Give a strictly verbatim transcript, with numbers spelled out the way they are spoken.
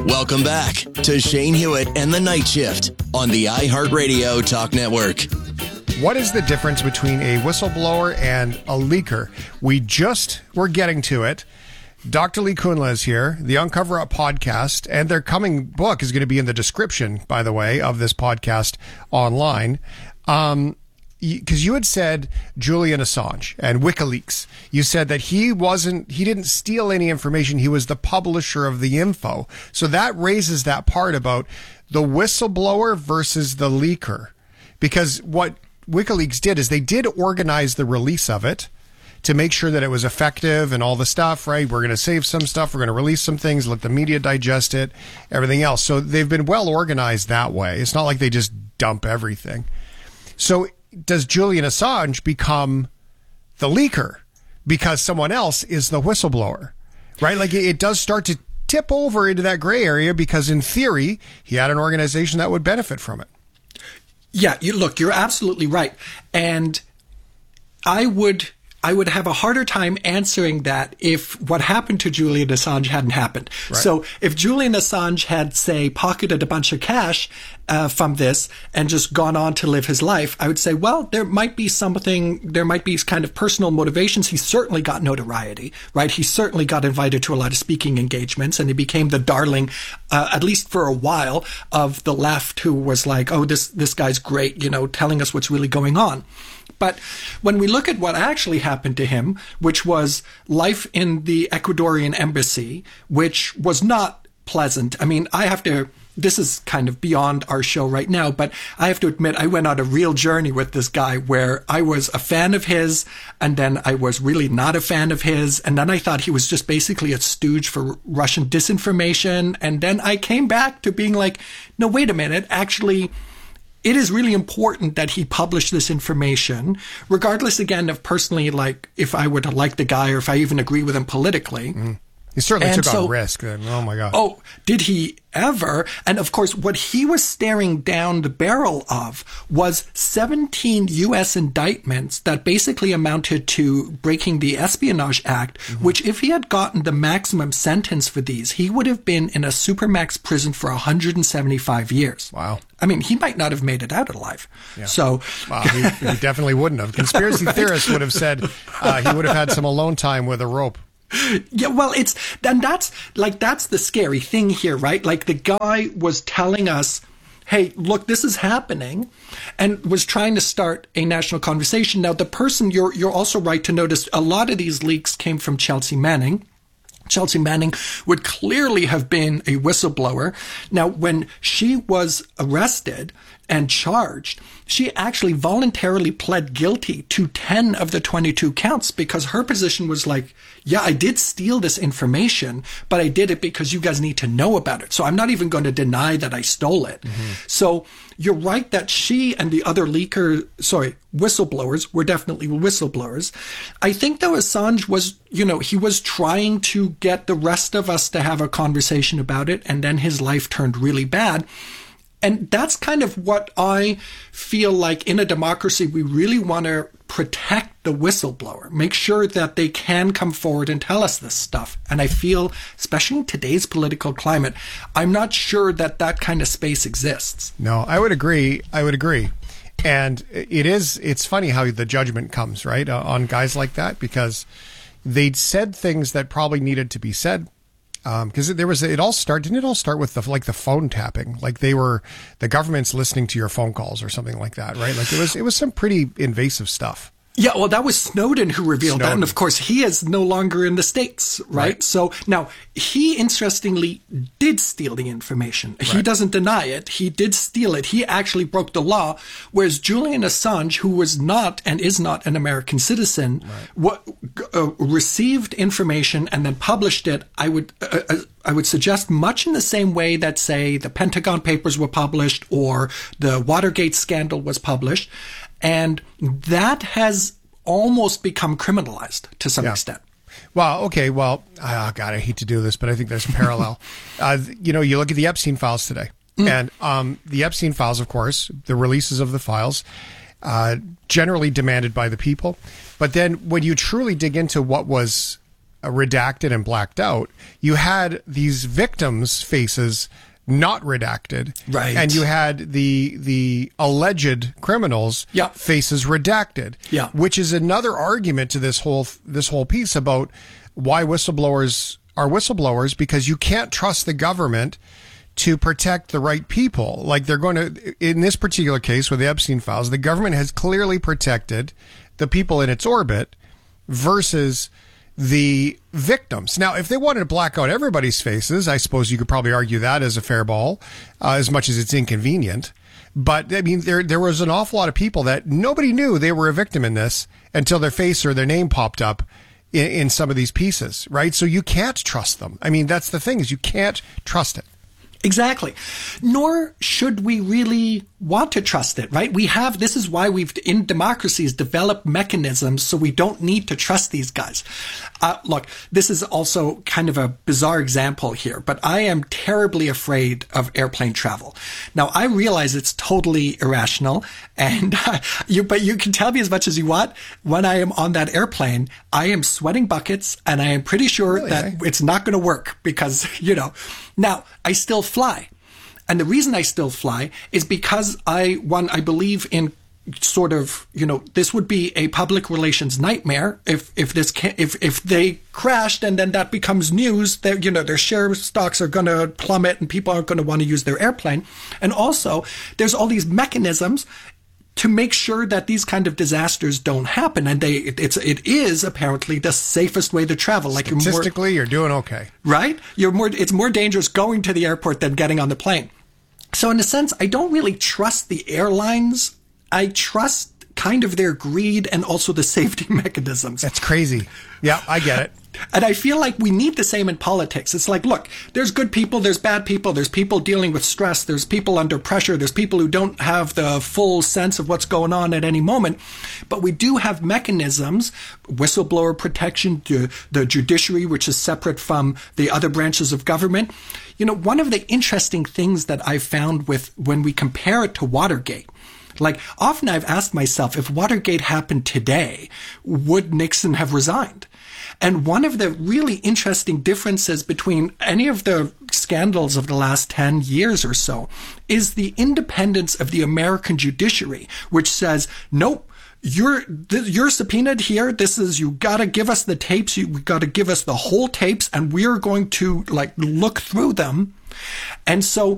Welcome back to Shane Hewitt and the Night Shift on the iHeartRadio Talk Network. What is the difference between a whistleblower and a leaker? We just were getting to it. Doctor Lee Kunla is here, the Uncover Up podcast, and their coming book is going to be in the description, by the way, of this podcast online. Um, because you had said Julian Assange and WikiLeaks. You said that he wasn't, he didn't steal any information. He was the publisher of the info. So that raises that part about the whistleblower versus the leaker. Because what WikiLeaks did is they did organize the release of it to make sure that it was effective and all the stuff, right? We're going to save some stuff. We're going to release some things, let the media digest it, everything else. So they've been well organized that way. It's not like they just dump everything. So does Julian Assange become the leaker because someone else is the whistleblower, right? Like it does start to tip over into that gray area because in theory, he had an organization that would benefit from it. Yeah, you look, you're absolutely right. And I would I would have a harder time answering that if what happened to Julian Assange hadn't happened. Right. So if Julian Assange had, say, pocketed a bunch of cash uh, from this and just gone on to live his life, I would say, well, there might be something, there might be kind of personal motivations. He certainly got notoriety, right? He certainly got invited to a lot of speaking engagements, and he became the darling, uh, at least for a while, of the left, who was like, oh, this, this guy's great, you know, telling us what's really going on. But when we look at what actually happened to him, which was life in the Ecuadorian embassy, which was not pleasant. I mean, I have to, this is kind of beyond our show right now, but I have to admit, I went on a real journey with this guy where I was a fan of his, and then I was really not a fan of his, and then I thought he was just basically a stooge for Russian disinformation, and then I came back to being like, no, wait a minute, actually, it is really important that he publish this information, regardless, again, of personally, like, if I were to like the guy or if I even agree with him politically. Mm. He certainly and took so, on risk. Oh, my God. Oh, did he ever? And, of course, what he was staring down the barrel of was seventeen U S indictments that basically amounted to breaking the Espionage Act, mm-hmm. which, if he had gotten the maximum sentence for these, he would have been in a supermax prison for one hundred seventy-five years. Wow. I mean, he might not have made it out alive. Yeah. So, wow, he, he definitely wouldn't have. Conspiracy right. theorists would have said uh, he would have had some alone time with a rope. Yeah, well, it's, and that's, like, that's the scary thing here, right? Like, the guy was telling us, hey, look, this is happening, and was trying to start a national conversation. Now, the person, you're, you're also right to notice, a lot of these leaks came from Chelsea Manning. Chelsea Manning would clearly have been a whistleblower. Now, when she was arrested and charged, she actually voluntarily pled guilty to ten of the twenty-two counts because her position was like, yeah, I did steal this information, but I did it because you guys need to know about it. So I'm not even going to deny that I stole it. Mm-hmm. So you're right that she and the other leaker, sorry, whistleblowers were definitely whistleblowers. I think though Assange was, you know, he was trying to get the rest of us to have a conversation about it, and then his life turned really bad. And that's kind of what I feel like in a democracy, we really want to protect the whistleblower, make sure that they can come forward and tell us this stuff. And I feel, especially in today's political climate, I'm not sure that that kind of space exists. No, I would agree. I would agree. And it is, it's funny how the judgment comes, right, uh, on guys like that, because they'd said things that probably needed to be said. Because um, there was, it all started, didn't it all start with the, like the phone tapping? Like they were, the government's listening to your phone calls or something like that, right? Like it was, it was some pretty invasive stuff. Yeah, well, that was Snowden who revealed Snowden. that. And of course, he is no longer in the States, right? right. So now, he interestingly did steal the information. Right. He doesn't deny it. He did steal it. He actually broke the law. Whereas Julian Assange, who was not and is not an American citizen, right. what, uh, received information and then published it, I would, uh, uh, I would suggest much in the same way that, say, the Pentagon Papers were published or the Watergate scandal was published. And that has almost become criminalized to some yeah. extent. Well, okay. Well, oh God, I hate to do this, but I think there's a parallel. uh, you know, you look at the Epstein files today. Mm. And um, the Epstein files, of course, the releases of the files, uh, generally demanded by the people. But then when you truly dig into what was uh, redacted and blacked out, you had these victims' faces not redacted, right? And you had the the alleged criminals' yeah. faces redacted, yeah. Which is another argument to this whole this whole piece about why whistleblowers are whistleblowers, because you can't trust the government to protect the right people. Like they're going to, in this particular case with the Epstein files, the government has clearly protected the people in its orbit versus the victims. Now, if they wanted to black out everybody's faces, I suppose you could probably argue that as a fair ball, uh, as much as it's inconvenient. But I mean, there there was an awful lot of people that nobody knew they were a victim in this until their face or their name popped up in, in some of these pieces, right? So you can't trust them. I mean, that's the thing, is you can't trust it. Exactly. Nor should we really want to trust it, right? We have, this is why we've, in democracies, developed mechanisms so we don't need to trust these guys. Uh, look, this is also kind of a bizarre example here, but I am terribly afraid of airplane travel. Now, I realize it's totally irrational, and uh, you, but you can tell me as much as you want. When I am on that airplane, I am sweating buckets, and I am pretty sure really, that eh? it's not going to work because, you know, now I still fly. And the reason I still fly is because I, one, I believe in sort of, you know, this would be a public relations nightmare if, if this can, if, if they crashed and then that becomes news, that, you know, their share stocks are going to plummet and people aren't going to want to use their airplane. And also there's all these mechanisms to make sure that these kind of disasters don't happen. And they, it, it's, it is apparently the safest way to travel. Like statistically, you're, more, you're doing okay. Right? You're more, it's more dangerous going to the airport than getting on the plane. So in a sense, I don't really trust the airlines. I trust kind of their greed and also the safety mechanisms. That's crazy. Yeah, I get it. And I feel like we need the same in politics. It's like, look, there's good people, there's bad people, there's people dealing with stress, there's people under pressure, there's people who don't have the full sense of what's going on at any moment. But we do have mechanisms, whistleblower protection, the, the judiciary, which is separate from the other branches of government. You know, one of the interesting things that I found with when we compare it to Watergate, like often I've asked myself, if Watergate happened today, would Nixon have resigned? And one of the really interesting differences between any of the scandals of the last ten years or so is the independence of the American judiciary, which says, nope, you're, th- you're subpoenaed here. This is, you gotta give us the tapes. You gotta give us the whole tapes and we're going to like look through them. And so